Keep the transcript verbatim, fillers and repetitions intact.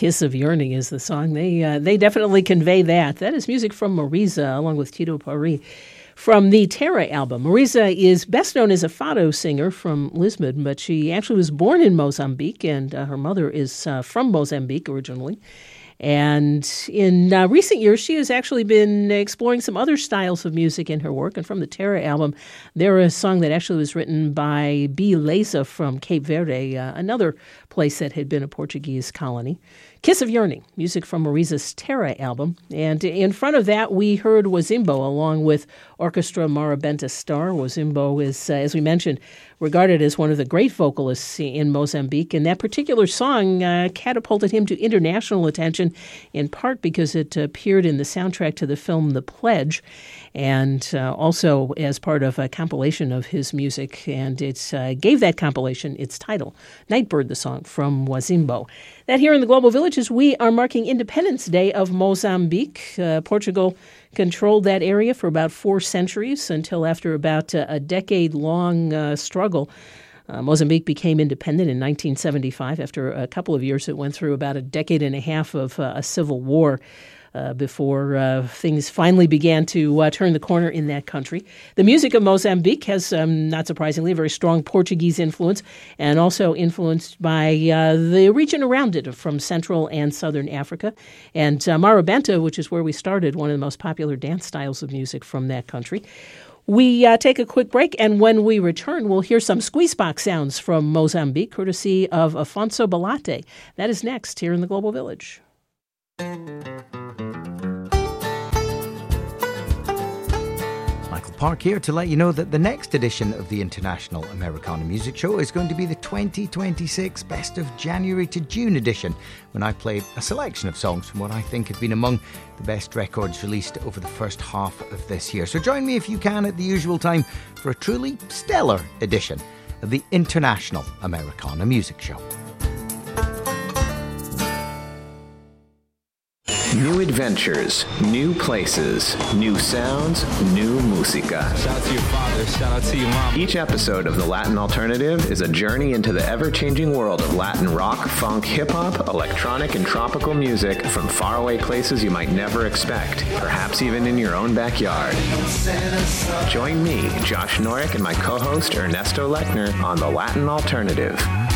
Kiss of Yearning is the song. They uh, they definitely convey that. That is music from Marisa, along with Tito Paris, from the Terra album. Marisa is best known as a fado singer from Lisbon, but she actually was born in Mozambique, and uh, her mother is uh, from Mozambique originally. And in uh, recent years, she has actually been exploring some other styles of music in her work. And from the Terra album, there is a song that actually was written by Beleza from Cape Verde, uh, another place that had been a Portuguese colony. Kiss of Yearning, music from Marisa's Terra album. And in front of that, we heard Wazimbo along with Orchestra Marabenta Star. Wazimbo is, uh, as we mentioned, regarded as one of the great vocalists in Mozambique. And that particular song uh, catapulted him to international attention, in part because it appeared in the soundtrack to the film The Pledge, and uh, also as part of a compilation of his music. And it uh, gave that compilation its title, Nightbird, the song from Wazimbo. That here in the Global Village, as we are marking Independence Day of Mozambique. Uh, Portugal controlled that area for about four centuries until after about uh, a decade-long uh, struggle, uh, Mozambique became independent in nineteen seventy-five. After a couple of years, it went through about a decade and a half of uh, a civil war uh, before uh, things finally began to uh, turn the corner in that country. The music of Mozambique has, um, not surprisingly, a very strong Portuguese influence, and also influenced by uh, the region around it from Central and Southern Africa. And uh, Marabenta, which is where we started, one of the most popular dance styles of music from that country. We uh, take a quick break, and when we return, we'll hear some squeezebox sounds from Mozambique, courtesy of Afonso Balate. That is next here in the Global Village. Michael Park here to let you know that the next edition of the International Americana Music Show is going to be the twenty twenty-six Best of January to June edition, when I play a selection of songs from what I think have been among the best records released over the first half of this year. So join me if you can at the usual time for a truly stellar edition of the International Americana Music Show. New adventures, new places, new sounds, new música. Shout out to your father, shout out to your mom. Each episode of The Latin Alternative is a journey into the ever-changing world of Latin rock, funk, hip-hop, electronic, and tropical music from faraway places you might never expect, perhaps even in your own backyard. Join me, Josh Norick, and my co-host Ernesto Lechner on The Latin Alternative.